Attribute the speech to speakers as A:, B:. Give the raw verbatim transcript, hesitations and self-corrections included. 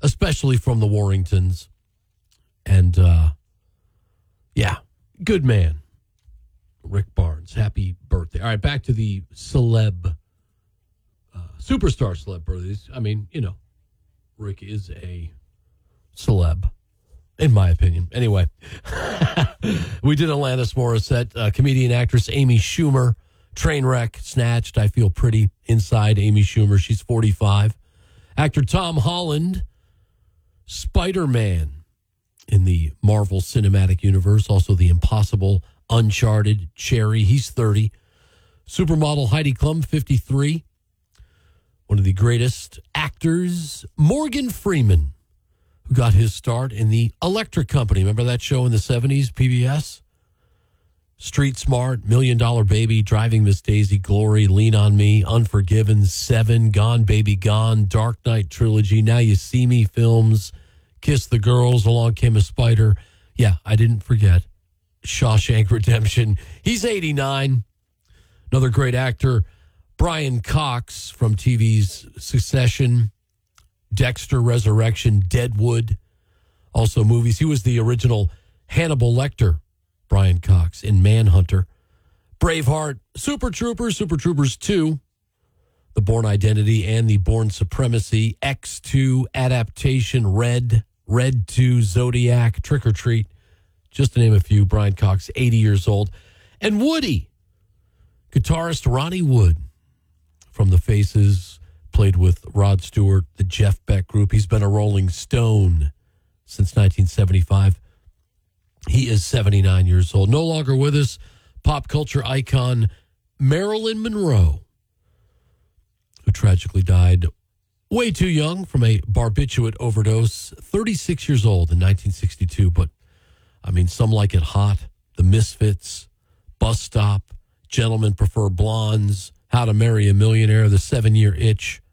A: especially from the Warringtons. And, uh, yeah, good man. Rick Barnes, happy birthday. All right, back to the celeb, uh, superstar celeb birthdays. I mean, you know, Rick is a celeb, in my opinion. Anyway, we did Alanis Morissette, uh, comedian actress Amy Schumer, Trainwreck, Snatched, I Feel Pretty, Inside Amy Schumer, she's forty-five. Actor Tom Holland, Spider-Man in the Marvel Cinematic Universe, also The Impossible, Uncharted, Cherry, he's thirty. Supermodel Heidi Klum, fifty-three. One of the greatest actors, Morgan Freeman, who got his start in the Electric Company. Remember that show in the seventies, P B S? Street Smart, Million Dollar Baby, Driving Miss Daisy, Glory, Lean on Me, Unforgiven, Seven, Gone Baby Gone, Dark Knight Trilogy, Now You See Me films, Kiss the Girls, Along Came a Spider. Yeah, I didn't forget. Shawshank Redemption. He's eighty-nine. Another great actor, Brian Cox from T V's Succession, Dexter, Resurrection, Deadwood. Also movies. He was the original Hannibal Lecter, Brian Cox, in Manhunter. Braveheart, Super Troopers, Super Troopers two, The Bourne Identity and the Bourne Supremacy, X two, Adaptation, Red, Red two, Zodiac, Trick or Treat, just to name a few. Brian Cox, eighty years old. And Woody, guitarist Ronnie Wood from The Faces, played with Rod Stewart, the Jeff Beck Group. He's been a Rolling Stone since nineteen seventy-five. He is seventy-nine years old. No longer with us, pop culture icon Marilyn Monroe, who tragically died way too young from a barbiturate overdose, thirty-six years old in nineteen sixty-two. But, I mean, Some Like It Hot, The Misfits, Bus Stop, Gentlemen Prefer Blondes, How to Marry a Millionaire, The Seven-Year Itch.